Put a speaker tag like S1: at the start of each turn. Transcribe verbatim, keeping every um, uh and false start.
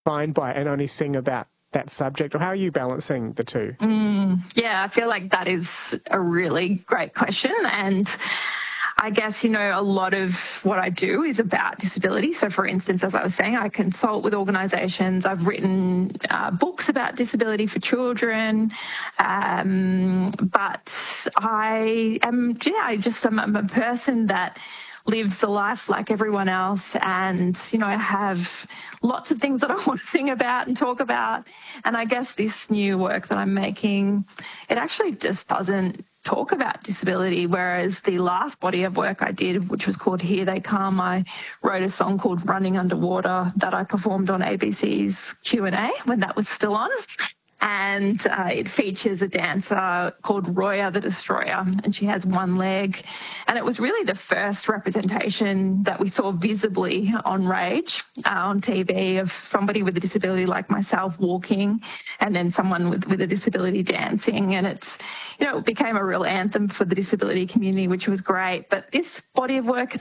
S1: defined by it and only sing about that subject? Or how are you balancing the two?
S2: Mm, yeah, I feel like that is a really great question. And I guess, you know, a lot of what I do is about disability. So, for instance, as I was saying, I consult with organisations. I've written uh, books about disability for children. Um, but I am, yeah, I just am I'm a person that lives the life like everyone else, and you know I have lots of things that I want to sing about and talk about. And I guess this new work that I'm making, it actually just doesn't talk about disability, whereas the last body of work I did, which was called Here They Come, I wrote a song called Running Underwater that I performed on A B C's Q and A when that was still on. And uh, it features a dancer called Roya the Destroyer, and she has one leg. And it was really the first representation that we saw visibly on Rage, uh, on T V, of somebody with a disability like myself walking, and then someone with, with a disability dancing. And it's, you know, it became a real anthem for the disability community, which was great. But this body of work